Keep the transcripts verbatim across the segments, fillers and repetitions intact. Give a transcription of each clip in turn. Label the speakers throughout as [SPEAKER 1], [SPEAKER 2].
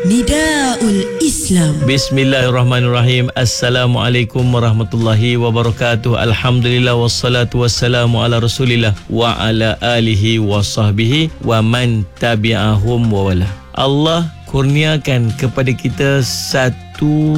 [SPEAKER 1] Nidaul Islam.
[SPEAKER 2] Bismillahirrahmanirrahim. Assalamualaikum warahmatullahi wabarakatuh. Alhamdulillah wassalatu wassalamu ala Rasulillah wa ala alihi wa sahbihi wa man tabi'ahum wa wala. Allah kurniakan kepada kita satu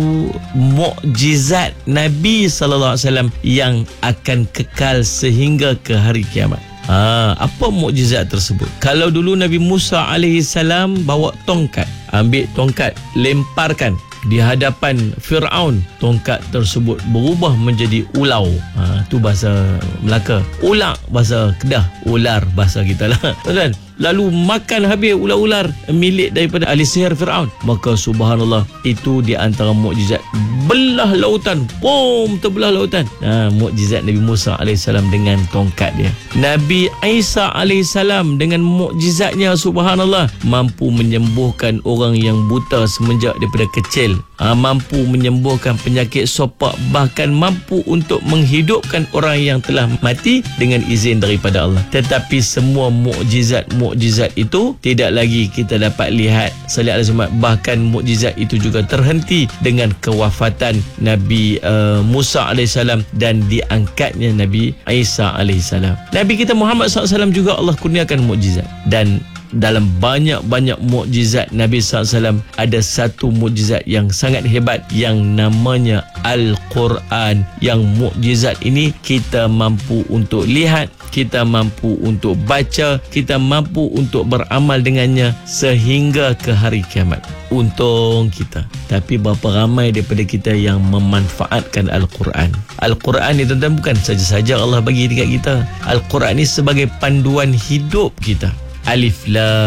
[SPEAKER 2] mukjizat Nabi sallallahu alaihi wasallam yang akan kekal sehingga ke hari kiamat. Ha, apa mukjizat tersebut? Kalau dulu Nabi Musa alaihi salam bawa tongkat, ambil tongkat, lemparkan di hadapan Fir'aun, tongkat tersebut berubah menjadi ulau. Ha, tu bahasa Melaka. Ulak bahasa Kedah, ular bahasa kita lah. Kan? Lalu makan habis ular-ular milik daripada ahli sihir Fir'aun. Maka subhanallah, itu di antara mukjizat. Belah lautan, bom, terbelah lautan. Ha, mukjizat Nabi Musa alaihissalam dengan tongkat dia. Nabi Isa alaihissalam dengan mukjizatnya subhanallah, mampu menyembuhkan orang yang buta semenjak daripada kecil. Ha, mampu menyembuhkan penyakit sopak, bahkan mampu untuk menghidupkan orang yang telah mati dengan izin daripada Allah. Tetapi semua mukjizat mukjizat itu tidak lagi kita dapat lihat salih alaihi wasallam. Bahkan mukjizat itu juga terhenti dengan kewafatan Nabi uh, Musa alaihissalam dan diangkatnya Nabi Isa alaihissalam. Nabi kita Muhammad sallallahu alaihi wasallam juga Allah kurniakan mukjizat. Dan dalam banyak-banyak mukjizat Nabi sallallahu alaihi wasallam, ada satu mukjizat yang sangat hebat yang namanya Al-Quran. Yang mukjizat ini kita mampu untuk lihat, kita mampu untuk baca, kita mampu untuk beramal dengannya sehingga ke hari kiamat. Untung kita. Tapi berapa ramai daripada kita yang memanfaatkan Al-Quran? Al-Quran ni tuan-tuan bukan saja-saja Allah bagi dekat kita. Al-Quran ni sebagai panduan hidup kita. Alif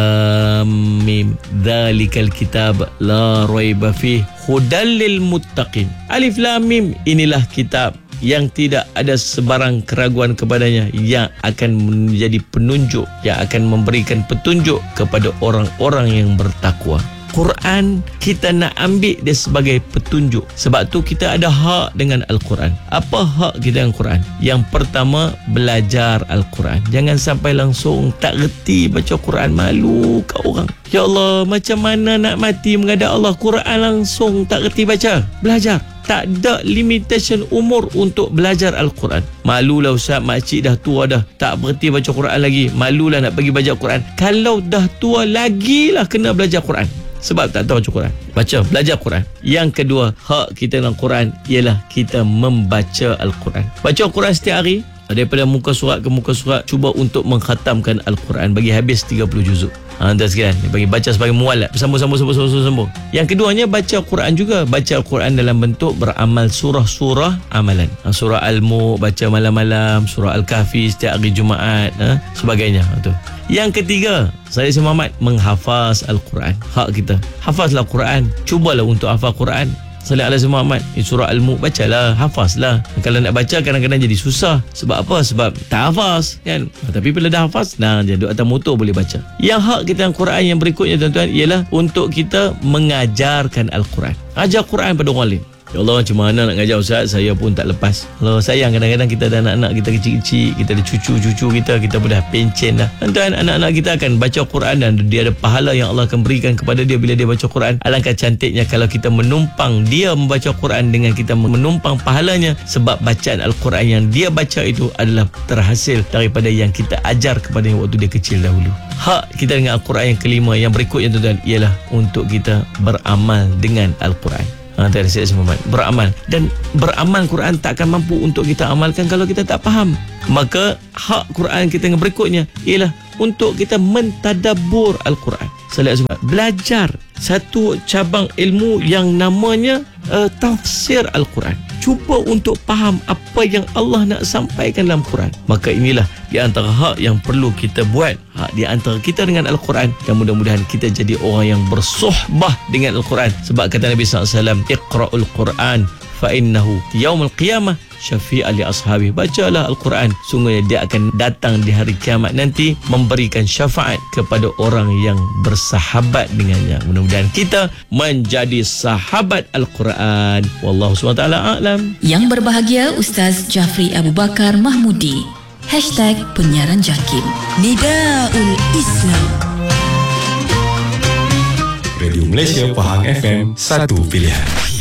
[SPEAKER 2] Lam Mim, dzalikal kitab la raiba fih hudal lil muttaqin. Alif Lam Mim, inilah kitab yang tidak ada sebarang keraguan kepadanya, yang akan menjadi penunjuk, yang akan memberikan petunjuk kepada orang-orang yang bertakwa. Quran kita nak ambil dia sebagai petunjuk. Sebab tu kita ada hak dengan Al-Quran. Apa hak kita dengan Quran? Yang pertama, belajar Al-Quran. Jangan sampai langsung tak reti baca Quran, malu kat orang. Ya Allah, macam mana nak mati menghadap Allah, Quran langsung tak reti baca. Belajar. Tak ada limitation umur untuk belajar Al-Quran. Malulah ustaz, makcik dah tua dah, tak berhenti baca Quran lagi. Malulah nak pergi baca Quran. Kalau dah tua lagilah kena belajar Quran. Sebab tak tahu baca Quran. Baca, belajar Quran. Yang kedua, hak kita dengan Quran ialah kita membaca Al-Quran. Baca Quran setiap hari, daripada muka surat ke muka surat, cuba untuk mengkhatamkan Al-Quran, bagi habis tiga puluh juzuk. Ha, dah sekian. Bagi baca sebagai muwalat, sambung-sambung sambung sambung. Yang keduanya, baca Quran juga. Baca Al-Quran dalam bentuk beramal surah-surah amalan. Ha, surah Al-Mulk baca malam-malam, surah Al-Kahfi setiap hari Jumaat, ha, sebagainya. Ha, tu. Yang ketiga, saya si Muhammad, menghafaz Al-Quran. Hak kita. Hafazlah Quran. Cubalah untuk hafaz Quran. Salih alaihi Muhammad, surah Al-Mulk bacalah, hafazlah. Kalau nak baca kadang-kadang jadi susah. Sebab apa? Sebab tak hafaz kan. Tapi bila dah hafaz, nah, jadi duduk atas motor boleh baca. Yang hak kita dengan Quran yang berikutnya tuan-tuan ialah untuk kita mengajarkan Al-Quran. Ajar Quran pada orang lain. Ya Allah, macam mana nak ngajar ustaz? Saya pun tak lepas. Allah sayang, kadang-kadang kita ada anak-anak kita kecil-kecil, kita ada cucu-cucu kita, kita pun dah pencen dah. Tuan-tuan, anak-anak kita akan baca Quran dan dia ada pahala yang Allah akan berikan kepada dia bila dia baca Quran. Alangkah cantiknya kalau kita menumpang dia membaca Quran dengan kita menumpang pahalanya, sebab bacaan Al-Quran yang dia baca itu adalah terhasil daripada yang kita ajar kepada dia waktu dia kecil dahulu. Hak kita dengan Al-Quran yang kelima, yang berikutnya tuan-tuan, ialah untuk kita beramal dengan Al-Quran. Ha, beramal. Dan beramal Quran tak akan mampu untuk kita amalkan kalau kita tak faham. Maka hak Quran kita yang berikutnya ialah untuk kita mentadabbur Al-Quran. Belajar satu cabang ilmu yang namanya uh, tafsir Al-Quran. Cuba untuk faham apa yang Allah nak sampaikan dalam Quran. Maka inilah di antara hak yang perlu kita buat, hak di antara kita dengan Al-Quran. Dan mudah-mudahan kita jadi orang yang bersohbah dengan Al-Quran. Sebab kata Nabi sallallahu alaihi wasallam, Iqra'ul Quran fa innahu yaumul qiyamah syafi'an li ashabi. Bacalah Al-Quran, sungguhnya dia akan datang di hari kiamat nanti memberikan syafaat kepada orang yang bersahabat dengannya. Mudah-mudahan kita menjadi sahabat Al-Quran. Wallahu subhanahu wa ta'ala a'lam.
[SPEAKER 1] Yang berbahagia Ustaz Jafri Abu Bakar Mahmudi. Hashtag Penyiaran Jakim. Nidaul Islam.
[SPEAKER 3] Radio Malaysia Pahang F M, satu pilihan.